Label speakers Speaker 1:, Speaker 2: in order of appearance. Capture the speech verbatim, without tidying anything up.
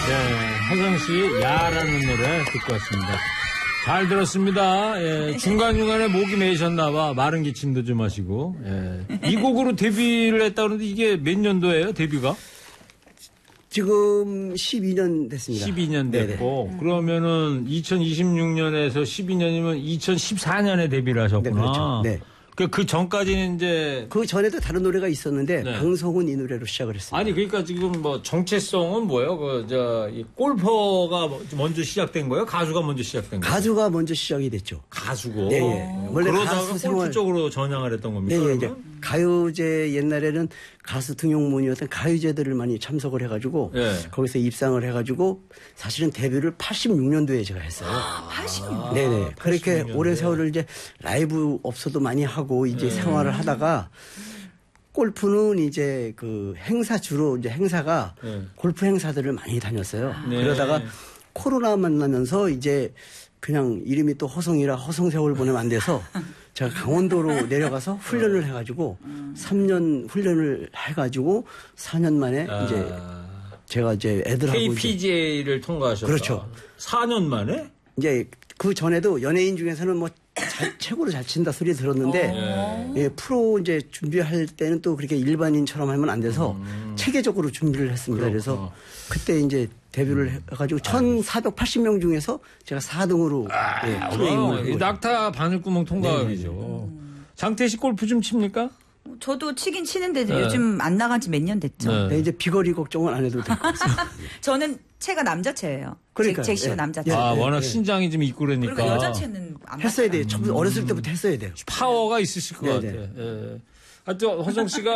Speaker 1: 네, 허성 씨 야라는 노래 듣고 왔습니다. 잘 들었습니다. 예, 중간중간에 목이 메이셨나봐. 마른 기침도 좀 하시고. 예. 이 곡으로 데뷔를 했다 그러는데 이게 몇 년도예요, 데뷔가?
Speaker 2: 지금 십이 년 됐습니다.
Speaker 1: 십이 년 됐고. 네네. 그러면은 이천이십육 년에서 십이 년이면 이천십사 년에 데뷔를 하셨구나.
Speaker 2: 네, 그렇죠. 네.
Speaker 1: 그, 그 전까지는 이제.
Speaker 2: 그 전에도 다른 노래가 있었는데,
Speaker 1: 네.
Speaker 2: 방송은 이 노래로 시작을 했습니다.
Speaker 1: 아니, 그러니까 지금 뭐 정체성은 뭐예요? 그, 저, 이 골퍼가 먼저 시작된 거예요? 가수가 먼저 시작된 거예요?
Speaker 2: 가수가 먼저 시작이 됐죠.
Speaker 1: 가수고?
Speaker 2: 네, 예.
Speaker 1: 원래 그러다가 골프 생활... 쪽으로 전향을 했던 겁니까?
Speaker 2: 네, 예, 이제 가요제 옛날에는 가수 등용문이었던 가요제들을 많이 참석을 해가지고, 네. 거기서 입상을 해가지고, 사실은 데뷔를 팔십육 년도에 제가 했어요.
Speaker 3: 아, 팔십육 년?
Speaker 2: 네네. 그렇게 오랜 세월을 이제 라이브 업소도 많이 하고, 이제 네. 생활을 하다가, 골프는 이제 그 행사 주로 이제 행사가 네. 골프 행사들을 많이 다녔어요. 네. 그러다가 코로나 만나면서 이제 그냥 이름이 또 허성이라 허성세월 보내면 안 돼서 제가 강원도로 내려가서 훈련을 해가지고 삼 년 훈련을 해가지고 사 년 만에 아. 이제 제가 이제 애들하고
Speaker 1: 케이피지에이를 통과하셨다.
Speaker 2: 그렇죠.
Speaker 1: 사 년 만에?
Speaker 2: 이제 그 전에도 연예인 중에서는 뭐 잘, 최고로 잘 친다 소리 들었는데 예, 프로 이제 준비할 때는 또 그렇게 일반인처럼 하면 안 돼서 음. 체계적으로 준비를 했습니다. 그렇구나. 그래서 그때 이제 데뷔를 음. 해가지고 천사백팔십 명 중에서 제가 사 등으로
Speaker 1: 아,
Speaker 2: 예,
Speaker 1: 프로입을 낙타 바늘구멍 통과하기죠. 네. 장태식 골프 좀 칩니까?
Speaker 3: 저도 치긴 치는데 네. 요즘 안 나간 지 몇 년 됐죠.
Speaker 2: 네. 네, 이제 비거리 걱정은 안 해도 될 것 같습니다.
Speaker 3: 저는 채가 남자채예요.
Speaker 2: 그러니까
Speaker 3: 제 씨가 네. 남자채.
Speaker 1: 아, 워낙 네. 신장이 좀 있고 그러니까.
Speaker 3: 그러니까 여자채는 안
Speaker 2: 했어야 돼요. 음. 어렸을 때부터 했어야 돼요.
Speaker 1: 파워가 있으실 것 네, 같아요. 네. 네. 하여튼 허성 씨가